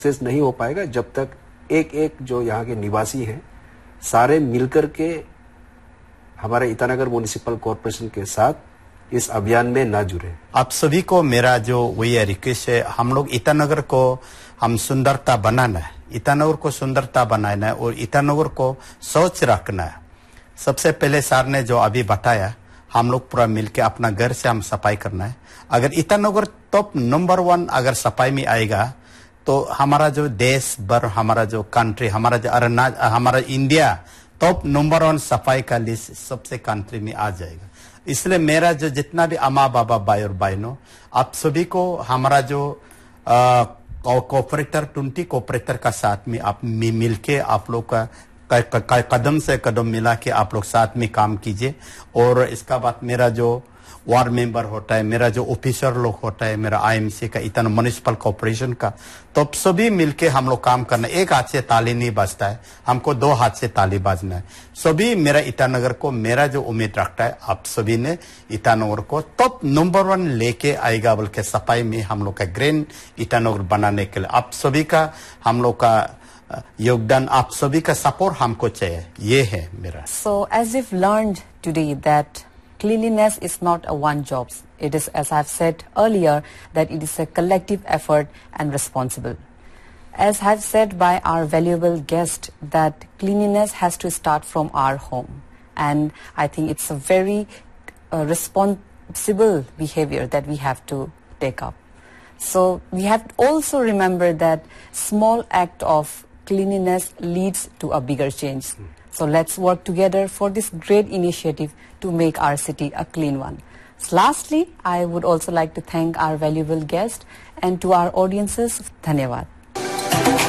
Success नहीं हो पाएगा जब तक एक एक जो यहाँ के निवासी हैं सारे मिलकर के हमारे ईटानगर म्युनिसिपल कॉर्पोरेशन के साथ इस अभियान में ना जुड़े। आप सभी को मेरा जो वही रिक्वेस्ट है, हम लोग ईटानगर को हम सुंदरता बनाना है, ईटानगर को सुंदरता बनाना है और ईटानगर को स्वच्छ रखना है। सबसे पहले सर ने जो अभी बताया, हम लोग पूरा मिलके अपना घर से हम सफाई करना है। अगर ईटानगर टॉप नंबर 1 अगर सफाई में आएगा तो हमारा जो देश भर, हमारा जो कंट्री, हमारा जो अरुणाचल, हमारा इंडिया टॉप नंबर 1 सफाई का लिस्ट सबसे कंट्री में आ जाएगा। इसलिए मेरा जो जितना भी अम्मा बाबा भाई और बहनों, आप सभी को हमारा जो कोऑपरेटर 20 कोऑपरेटर का साथ में आप मिलके आप लोग का कदम से कदम मिला के आप लोग साथ में काम कीजिए। और इसका बाद मेरा जो वार्ड मेंबर होता है, मेरा जो ऑफिसर लोग होता है, मेरा आईएमसी का, ईटानगर म्युनिसिपल कॉर्पोरेशन का, तो अब सभी मिलके हम लोग काम करना है। एक हाथ से ताली नहीं बजता है, हमको 2 हाथ से ताली बजना है। सभी मेरा ईटानगर को, मेरा जो उम्मीद रखता है आप सभी ने ईटानगर को टॉप नंबर 1 लेके आएगा, बल्कि सफाई में हम लोग का ग्रेन ईटानगर बनाने के लिए आप सभी का, हम लोग का योगदान, आप सभी का सपोर्ट हमको चाहिए। ये है मेरा। So as we've learned today that cleanliness is not a one job. It is, as I've said earlier, that it is a collective effort and responsible. As I've said by our valuable guest, that cleanliness has to start from our home. And I think it's a very responsible behavior that we have to take up. So we have to also remember that small act of cleanliness leads to a bigger change. So let's work together for this great initiative to make our city a clean one. So lastly, I would also like to thank our valuable guest and to our audiences, Dhanyavad.